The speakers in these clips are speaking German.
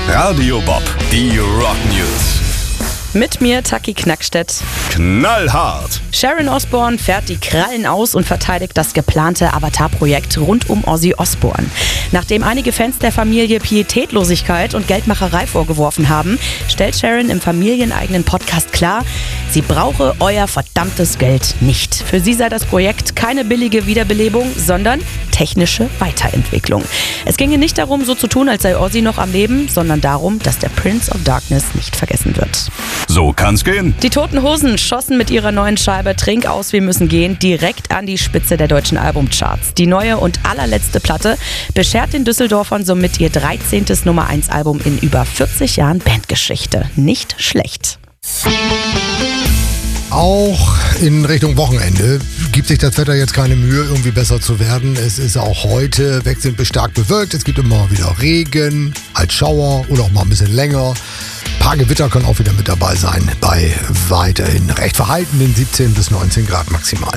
Radio Bob, die Rock News. Mit mir Taki Knackstedt. Knallhart. Sharon Osbourne fährt die Krallen aus und verteidigt das geplante Avatar-Projekt rund um Ozzy Osbourne. Nachdem einige Fans der Familie Pietätlosigkeit und Geldmacherei vorgeworfen haben, stellt Sharon im familieneigenen Podcast klar, sie brauche euer verdammtes Geld nicht. Für sie sei das Projekt keine billige Wiederbelebung, sondern technische Weiterentwicklung. Es ginge nicht darum, so zu tun, als sei Ozzy noch am Leben, sondern darum, dass der Prince of Darkness nicht vergessen wird. So kann's gehen. Die Toten Hosen schossen mit ihrer neuen Scheibe Trink aus, wir müssen gehen direkt an die Spitze der deutschen Albumcharts. Die neue und allerletzte Platte beschert den Düsseldorfern somit ihr 13. Nummer 1 Album in über 40 Jahren Bandgeschichte. Nicht schlecht. Auch in Richtung Wochenende gibt sich das Wetter jetzt keine Mühe, irgendwie besser zu werden. Es ist auch heute wechselnd bis stark bewölkt. Es gibt immer wieder Regen als Schauer oder auch mal ein bisschen länger. Ein paar Gewitter können auch wieder mit dabei sein, bei weiterhin recht verhaltenen 17 bis 19 Grad maximal.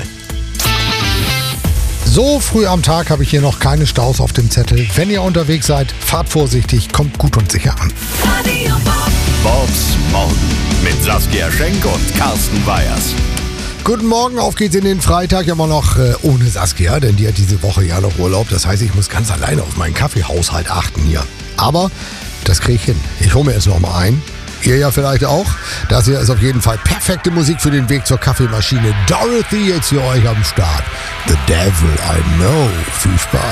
So früh am Tag habe ich hier noch keine Staus auf dem Zettel. Wenn ihr unterwegs seid, fahrt vorsichtig, kommt gut und sicher an. Bobs Morgen mit Saskia Schenk und Carsten Weyers. Guten Morgen, auf geht's in den Freitag, immer noch ohne Saskia, denn die hat diese Woche ja noch Urlaub. Das heißt, ich muss ganz alleine auf meinen Kaffeehaushalt achten hier. Aber das kriege ich hin. Ich hole mir jetzt noch mal ein. Ihr ja vielleicht auch. Das hier ist auf jeden Fall perfekte Musik für den Weg zur Kaffeemaschine. Dorothy jetzt für euch am Start. The Devil I Know. Viel Spaß.